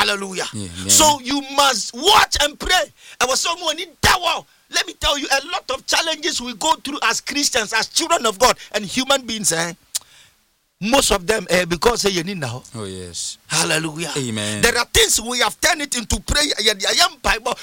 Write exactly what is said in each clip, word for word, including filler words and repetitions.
Hallelujah. Amen. So you must watch and pray. I was someone in that. Let me tell you, a lot of challenges we go through as Christians, as children of God, and human beings. Eh? Most of them, eh, because you need now. Oh yes. Hallelujah. Amen. There are things we have turned it into prayer. I am Bible.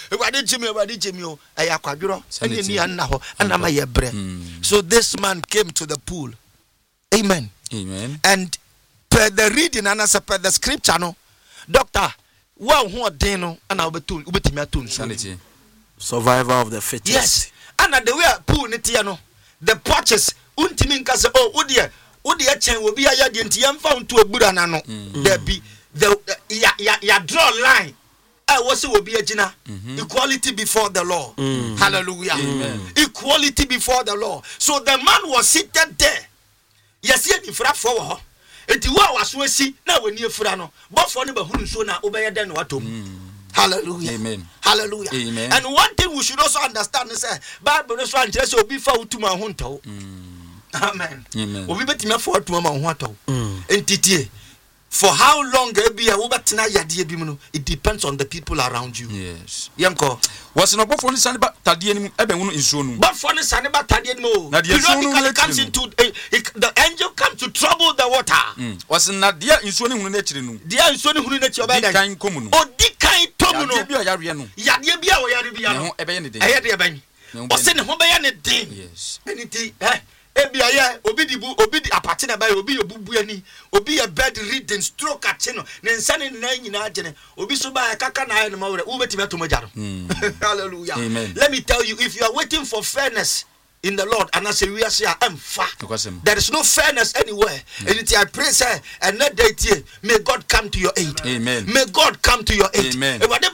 So this man came to the pool. Amen. Amen. And per the reading and as per the scripture, no, doctor, wow, who are they no? And I'll be told, Sanity. Survivor of the fittest. Yes. And at the way pool nitiano, the purchase untimin kasa oh udia udia chen will be a yadi and found to a buranano. There be the ya ya ya draw line. I was will be a jina equality before the law. Mm. Hallelujah. Amen. Equality before the law. So the man was seated there. Yes, he fra for it was we now when you frano, but for never who so now obey than what hallelujah. Amen. Hallelujah. Amen. And one thing we should also understand is that Bible is one just will be found to my hunto. Amen. Amen. We bet me for to my hunto. Entity. For how long it depends on the people around you. Yes. Yanko. Was no before the Sanba Tadian Ebon in Sunu. But for the Sanba Tadian Mo, periodically comes into uh, the angel comes to trouble the water. Mm. Was not dear in Sunu nature. Dear in Sunu nature by the kind common. or Dikain Tomuno. Yariano. Yadibia or Yadibiano. Ebony. I had the Ebony. Or send home by anything. Yes. Anything. Eh? Ebia obi bu obi apatena by obi obubuani obi a bed reading stroke ateno ne nsane na nyina agene obi so ba kaka na ayi no mawre wo betima to majaro. Hallelujah. Amen. Let me tell you, if you are waiting for fairness in the Lord, and I say we are say I'm far. There is no fairness anywhere. And it I pray say and not that may God come to your aid. Amen. May God come to your aid. Amen. Hallelujah.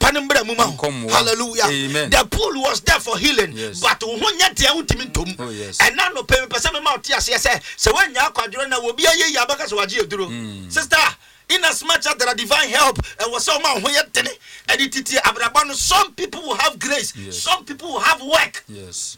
Amen. The pool was there for healing, yes. but oh yes. and now no pay person mouth yes yes so when you are quadrona will be a year because what you do. Sister, in as much as there are divine help and was some man who and it some people will have grace, yes. some people will have work. Yes.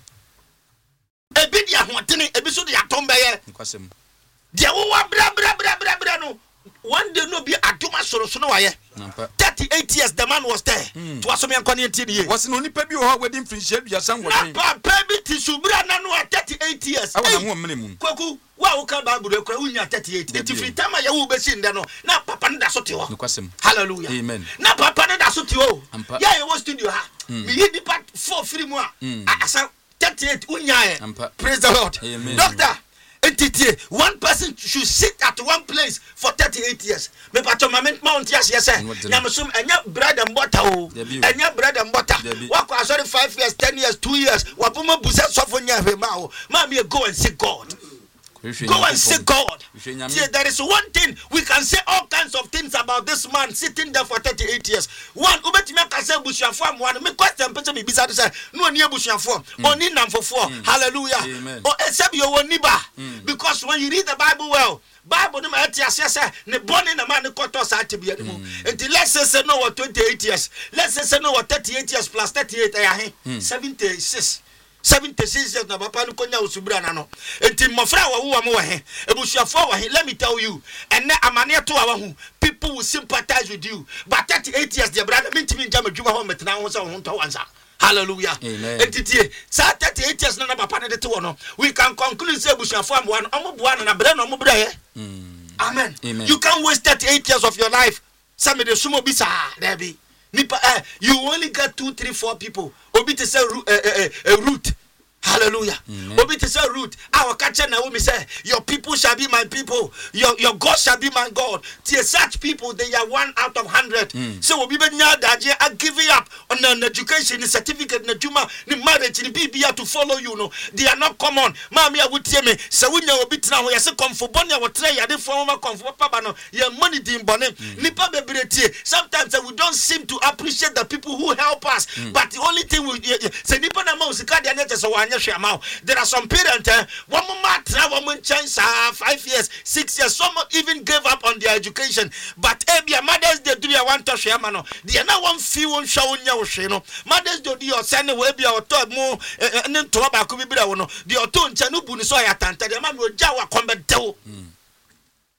A bit ya wantini episode ya tombe ye. Nkwasem. Dia wo wa bra bra bra bra bra no. One day no be aduma soro so no wa ye. thirty-eight years the man was there. To aso me ankwane enti ye. Was no nipa bi o ha wedding friendship bia san wo den. Na pa bi ti subra na no thirty-eight years. Awo na ho mene mu. Kwaku wa wo ka Bible kura unya thirty-eight. Enti free time ya wo be si nda no. Na papa no da so te ho. Nkwasem. Hallelujah. Amen. Na papa no da so te ho. Ya ye wo studio ha. Me yi nipa four free mu a. Asa thirty-eight unyaye. Praise the Lord. Amen. Doctor, entity one person should sit at one place for thirty-eight years. Me pato mament mount yes yes. Namusum enya bread and butter o. Enya bread and butter. Wako asori five years, ten years, two years. Wapuma busa sofo nya hwema o. Mami go and see God. Go and see God. See, there is one thing we can say all kinds of things about this man sitting there for thirty-eight years. One, ubetime ka say busuafo one. Me question person me bisa say no ni busuafo. Oni namfo four. Hallelujah. Oh, except you woni ba. Because when you read the Bible well, Bible no ma tia say say ne born na man ko to sa tibia mu. Until let's say say no what twenty-eight years. Let's say say no what thirty-eight years plus thirty-eight eh seventy-six. seventy-six years na papa no konya usubra na no enti mofra wa wo wa he ebusuafo wa he. Let me tell you, and amane to wa hu people will sympathize with you, but thirty-eight years dear brother mintimi nja madwuma ho metena ho so ho to wansa. Hallelujah. Enti tie sa thirty-eight years na papa ne de to no we can conclude say ebusuafo am wa no omo boa na bre no omo bre he. Amen. Amen. You can't waste thirty-eight years of your life. Some of the sumo bisa there be Uh, you only got two, three, four people. Obi to say uh, uh, uh, root. Hallelujah. Mm-hmm. Obi to say root. Our catcher Naomi say, your people shall be my people. Your your God shall be my God. To such people, they are one out of hundred. Mm. So Obi benya daje are giving up on an education, the certificate, the juma, the marriage, the B B A to follow you. No, they are not common. Mami, I would tell me. So when you obi tina, we say come for bonny. I would try. I didn't form a come for papa. No, your money didn't bonny. Nipa bebrete. Sometimes uh, we don't seem to appreciate the people who help us. Mm. But the only thing we say, nipa na mo usika di ane so wanya. There are some parents, uh, one more woman chance uh, five years, six years, some even gave up on their education. But Abia mothers they do want to share mano. They are not one few one show no. Mothers do your send away be our third more and then to about could be no. The autumn chanu bunisoya tanta, the man will jawa combat.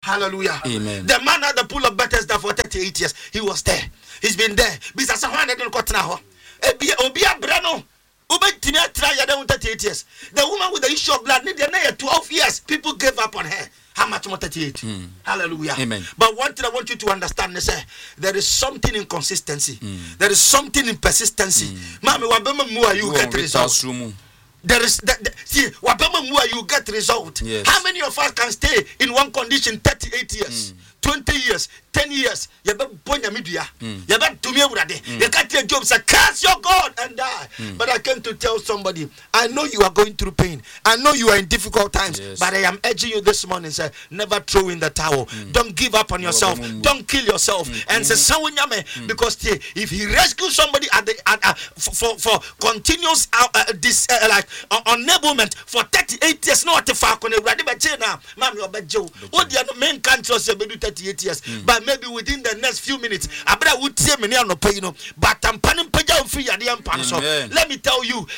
Hallelujah. Amen. The man at the pool of Bethesda for thirty-eight years, he was there. He's been there. Bisa sa hwan didn't got now. Obi abrano. Ubetimi try ya down thirty-eight years. The woman with the issue of blood need na twelve years. People gave up on her. How much more thirty-eight? Mm. Hallelujah. Amen. But one thing I want you to understand is uh, there is something in consistency. Mm. There is something in persistency. Mami wabema mua you get results. There is that the, see wabema mua you get result. Yes. How many of us can stay in one condition thirty-eight years, mm. twenty years, ten years? You be ponya media. You be to me urade. You can't take jobs. Curse your God and die. Mm. But I came to tell somebody. I know you are going through pain. I know you are in difficult times. Yes. But I am urging you this morning, sir. Never throw in the towel. Mm. Don't give up on yourself. Mm. Don't kill yourself. Mm. And say, mm. because if he rescues somebody at the at, uh, for for continuous uh, uh, this uh, like uh, enablement for thirty-eight years, not the far corner. Ma'am, you're bad Joe. What the other main country say be do thirty-eight years, mm. but maybe within the next few minutes, Abra would say me no pay, you know. But I'm panning paja free at the empire. So let me tell you,